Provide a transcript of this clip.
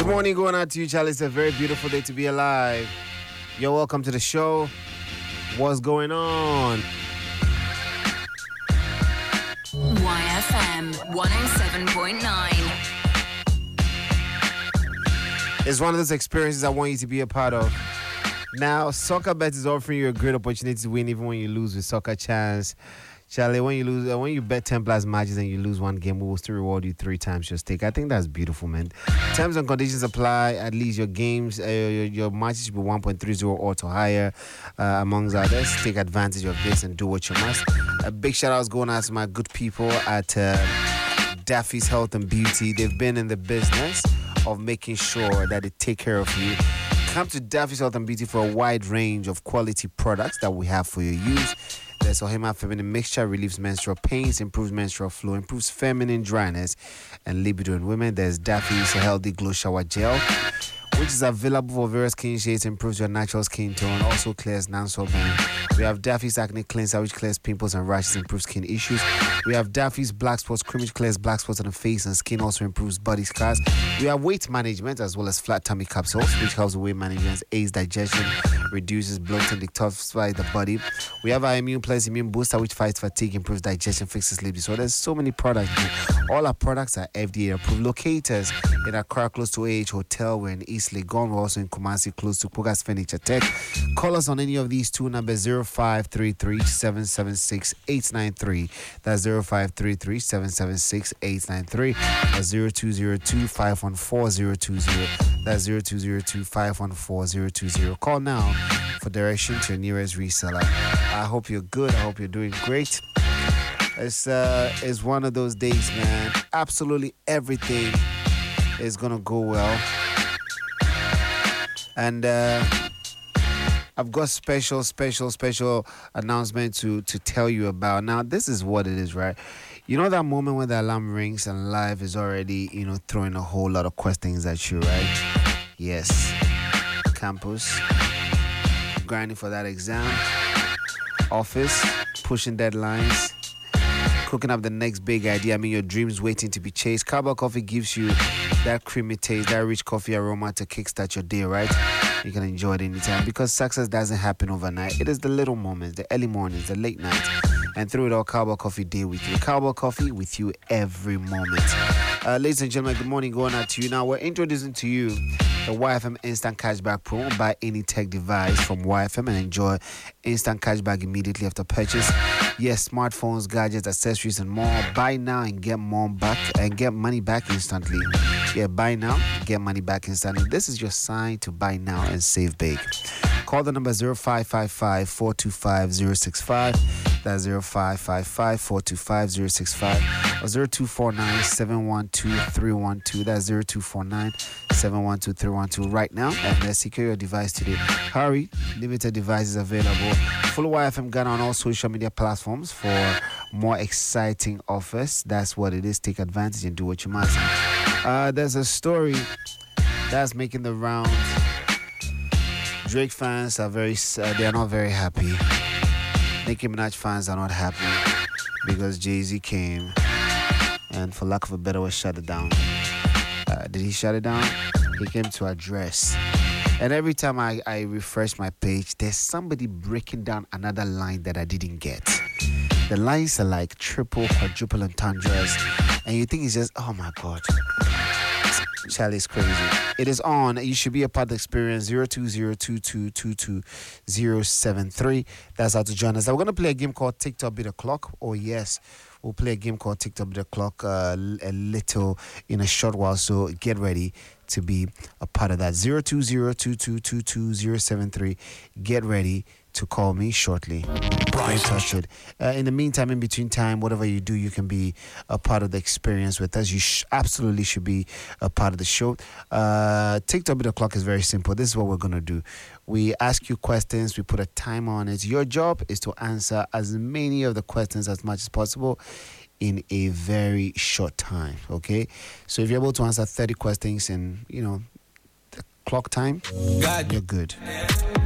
morning going out to you, Charlie. It's a very beautiful day to be alive. You're welcome to the show. What's going on? YFM 107.9. It's one of those experiences I want you to be a part of. Now, SoccerBet is offering you a great opportunity to win even when you lose with Soccer Chance. Charlie, when you bet 10 plus matches and you lose one game, we will still reward you 3 times your stake. I think that's beautiful, man. Terms and conditions apply. At least your games, your matches should be 1.30 or to higher, amongst others. Take advantage of this and do what you must. A big shout out is going out to my good people at Daffy's Health and Beauty. They've been in the business of making sure that they take care of you. Come to Daffy's Health and Beauty for a wide range of quality products that we have for your use. There's Ohima Feminine Mixture, relieves menstrual pains, improves menstrual flow, improves feminine dryness and libido in women. There's Daffy's Healthy Glow Shower Gel, which is available for various skin shades, improves your natural skin tone, also clears non-solvent. We have Daffy's Acne Cleanser, which clears pimples and rashes, improves skin issues. We have Daffy's Black Spots Cream, which clears black spots on the face and skin, also improves body scars. We have Weight Management, as well as Flat Tummy Capsules, which helps with weight management, aids digestion, reduces bloating, detoxifies the body. We have our Immune Plus Immune Booster, which fights fatigue, improves digestion, fixes sleep disorders. So many products. All our products are FDA approved. Locators in Accra, close to AH Hotel. We're in East Legon. We're also in Kumasi, close to Pugas Furniture Tech. Call us on any of these two numbers: 0533 776 893. That's 0533 776 893. That's 0202 514 020. That's 0202 514 020. Call now for direction to your nearest reseller. I hope you're good. I hope you're doing great. It's one of those days, man. Absolutely everything is gonna go well. And I've got special announcement to tell you about. Now, this is what it is, right? You know that moment when the alarm rings and life is already, throwing a whole lot of questions at you, right? Yes. Campus, grinding for that exam, office, pushing deadlines, cooking up the next big idea. Your dreams waiting to be chased. Carbo Coffee gives you that creamy taste, that rich coffee aroma to kickstart your day, right? You can enjoy it anytime because success doesn't happen overnight. It is the little moments, the early mornings, the late nights. And through it all, Carbo Coffee day with you. Carbo Coffee with you every moment. Ladies and gentlemen, good morning. Going out to you. Now, we're introducing to you the YFM Instant Cashback Promo. Buy any tech device from YFM and enjoy instant cashback immediately after purchase. Yes, smartphones, gadgets, accessories, and more. Buy now and get more back and get money back instantly. Yeah, buy now, get money back instantly. This is your sign to buy now and save big. Call the number 0555 425 065. That's 0555 425 065 or 0249 712 312. That's 0249 712 312 right now. And secure your device today. Hurry, limited devices available. Follow YFM Ghana on all social media platforms for more exciting offers. That's what it is. Take advantage and do what you must. There's a story that's making the rounds. Drake fans are they are not very happy. Nicki Minaj fans are not happy because Jay-Z came and, for lack of a better word, shut it down. Did he shut it down? He came to address. And every time I refresh my page, there's somebody breaking down another line that I didn't get. The lines are like triple, quadruple entendres, and you think it's just, oh my God. Charlie's crazy. It is on. You should be a part of the experience. 0202222073. That's how to join us. Now, we're going to play a game called TikTok Beat the Clock. Oh, yes. We'll play a game called TikTok Beat the Clock a little in a short while. So get ready to be a part of that. 0202222073. Get ready to call me shortly. Right. In the meantime, in between time, whatever you do, you can be a part of the experience with us. You absolutely should be a part of the show. TikTok Beat the Clock is very simple. This is what we're going to do. We ask you questions. We put a time on it. Your job is to answer as many of the questions as much as possible in a very short time, okay? So if you're able to answer 30 questions in, the clock time, you're good.